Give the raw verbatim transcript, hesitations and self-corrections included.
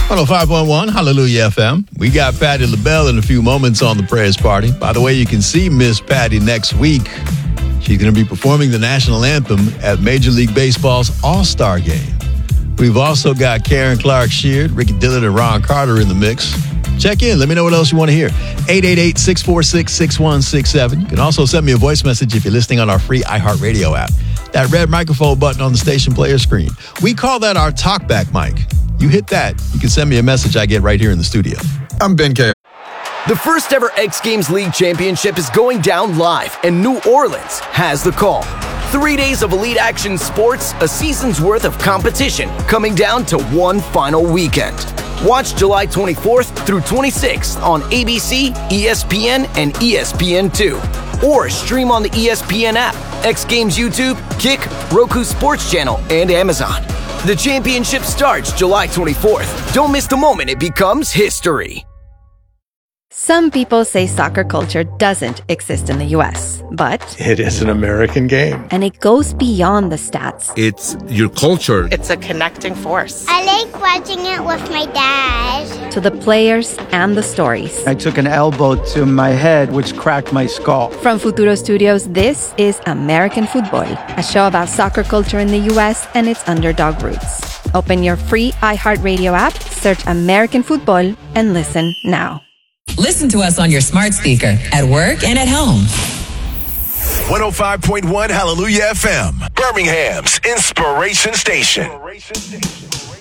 one oh five point one Hallelujah F M. We got Patti LaBelle in a few moments on the Prayers Party. By the way, you can see Miss Patti next week. She's going to be performing the national anthem at Major League Baseball's All-Star Game. We've also got Karen Clark Sheard, Ricky Dillard, and Ron Carter in the mix. Check in. Let me know what else you want to hear. eight eight eight, six four six, six one six seven. You can also send me a voice message if you're listening on our free iHeartRadio app. That red microphone button on the station player screen. We call that our talkback mic. You hit that, you can send me a message I get right here in the studio. I'm Ben K. The first ever X Games League Championship is going down live, and New Orleans has the call. Three days of elite action sports, a season's worth of competition, coming down to one final weekend. Watch July twenty-fourth through twenty-sixth on A B C, E S P N, and E S P N two. Or stream on the E S P N app, X Games YouTube, Kick, Roku Sports Channel, and Amazon. The championship starts July twenty-fourth. Don't miss the moment it becomes history. Some people say soccer culture doesn't exist in the U S, but it is an American game. And it goes beyond the stats. It's your culture. It's a connecting force. I like watching it with my dad. To the players and the stories. I took an elbow to my head, which cracked my skull. From Futuro Studios, this is American Football, a show about soccer culture in the U S and its underdog roots. Open your free iHeartRadio app, search American Football, and listen now. Listen to us on your smart speaker, at work and at home. one oh five point one Hallelujah F M, Birmingham's Inspiration Station.